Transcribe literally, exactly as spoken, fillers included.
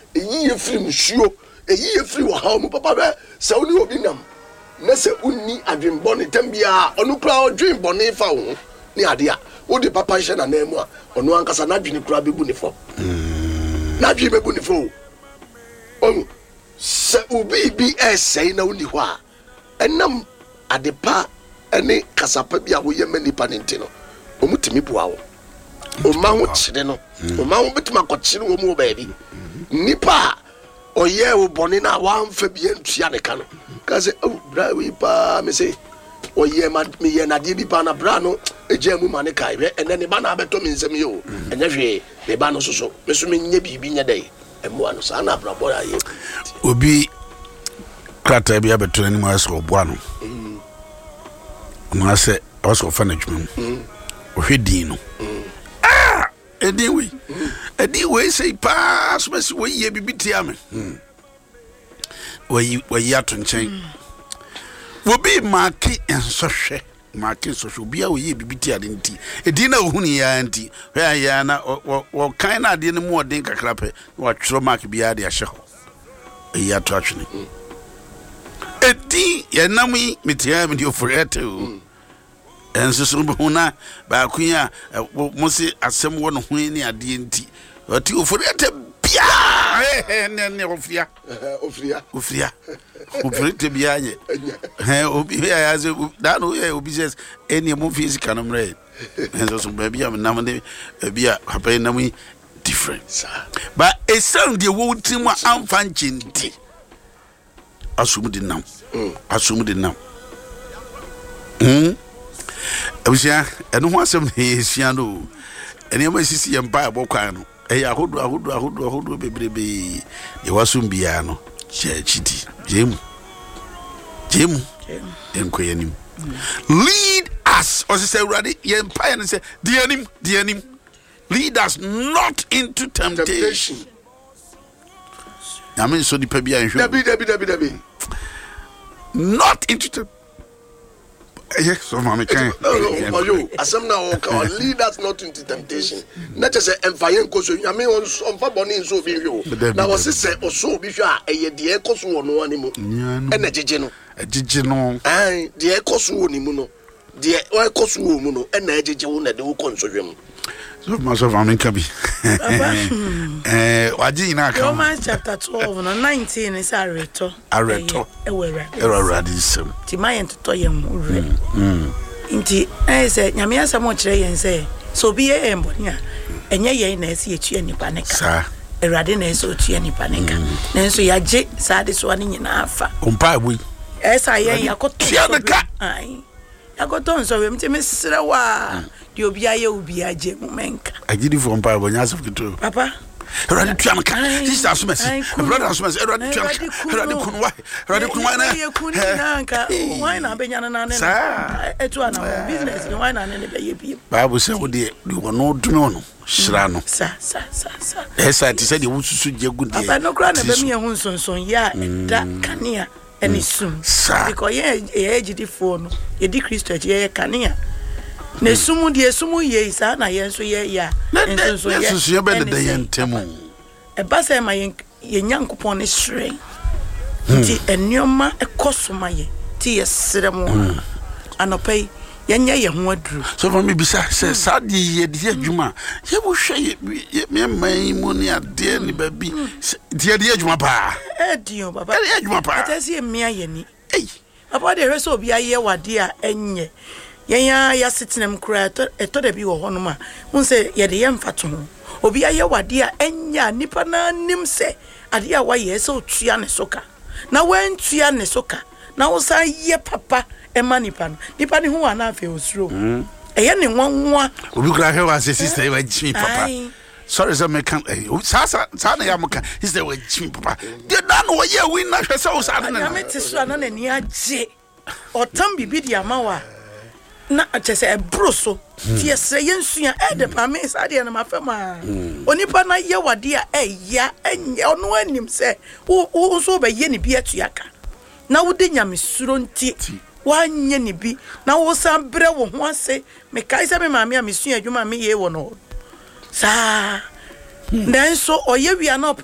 eyi ye free nsuo eyi ye free wo ha mu papa be se oni obi nam na se unni adwembo ne tambia onu kura odwembo ne fa wo ni ade a wo de papa hye na na mu a onu ankasa na adwene kura bebu ne fo na adwene bebu ne fo o se ubi bi essay na uni ho a enam adepa ene kasapa bi a wo ye manipa ne ntino o mutimi bua wo o ma ho kyere no o ma ho betima kokyere wo mu ba bi nipa o ye wo bone na wa amfa bi entua ne ka no ka se o bra wi pa me se o ye ma me ye na de bi pa na bra no eje mu ma ne kai we ene ne ba na abeto mi nsem yo enye hwe ne ba no soso me so me nye bibi nye dai emu anu sa na bra boy aye obi krata bi abeto ni ma so obo anu ma se o so fa na dwuma o hwedi no ah edin we edin we say pa so me se wo ye bibi tia me we we ato nchen wo bi maki ensohwe maki so so bia wo ye bibi tia de nti edin na ohuni ya nti hwa ya na wo kan na de ne mu odin kakra pe wo twro mark bia de ahye ho e ato atwene edin ya nami mitia me de ofurete o enso so huna ba kunya mo se asem wo no hu ni ade nti oti ofurete bia eh ne ne ofia ofia ofia ofurete bia nye eh obi ya ya ze da no ya obi says eni mo physical no mre enso so ba bia na mo de bia papa na mo different but a sound the wo tim amfa nchenti asum di nam asum di nam hm abusia eno ho asem na yesia no ene ma sisi ye mpa abokwan no e ya hodo ahodo ahodo ahodo bebrebe ye wasum bia no chechiti jemu jemu enkoyanim lead us or say ready ye mpa and say the anim the anim lead us not into temptation. I mean so the pebia and dabi dabi dabi dabi not into temptation. Yes, so mama can. Oh, yo, asem na o ka lead us not into temptation. Na che se emfaye nkoso, I mean on fa boni nso bi yo. Na wo se se oso bi hwa eye de ekoso wo no ani mu. E na jeje no. Jeje no. Ai, de ekoso wo ni mu no. De o ekoso wo mu no, e na jeje wo na de wo konso hwem. So much of amen kabi. Eh, waji ina ka. Romans chapter twelve no nineteen is areto. Areto. E we ra. E ra radisem. Ti mayen to yem ure. Mm. Inti eh say nyame asam o kire yen say so bi e emboni a enye yen na ese etua nipa ne ka. Sa. Erade na ese otua nipa ne ka. Na nso ya je sa de so ani nyina afa. Ompa abu. Esa yen yakoto. Tia ne ka. Ai. Yakoto nso we mti mesre wa. Di obi aye obi aje momenka agidi from pa bonya asofito papa erade tuamka sister asumasi brother asumasi erade tuamka erade kunwa erade kunwa na ye kunina nka why na benya na na sa etu ana business ni why na ne be ye bi bible say wo de wono duno no shira no sa sa sa sa esa ti say de wususu jegu de papa no kra na be me hu nsonson ya da kania eni sum because ye ye agidi phone ye di Christo ye kania ne sumu die sumu ye isa na ye nso ye ya nso so ye nso ye be de yentemu e ba se ma ye nyankopon ne hre ti enioma ekosoma ye ti ye sremo anopai ye nya ye ho aduru so for me bisa se sadi ye de adwuma ye bo hwe ye me man mu ne ade ne ba bi de de adwuma pa e dio baba de adwuma pa atasi e mia ye ni ei baba de reso obi aye wade a enye yenya ya sitinem kura eto de bi wo hono ma hun se ye de ye mfato ho obi aye wade a enya nipa na nim se ade a waye se otua ne soka na wantua ne soka na wo san ye papa e ma nipa no nipa ne ho ana afi osuro eye ne nwanwa obi kura he wa se sister e wa jimi papa sorry so me kan sa sa sa na ya mo kan he say wa jimi papa de na no ye win na hwe se wo sa na na me ti so na na ni age otam bibi di amawa na achese ebroso tie sre yensua e de pa me sa de na mafema onipa na ye wade a eya enye ono anim se wo so be ye ne bi atuaka na wo de nyamesuro nti wanye ne bi na wo san bre wo ho ase me kai se me maami a mesua adwuma me ye wo no sa nanso oye wi ana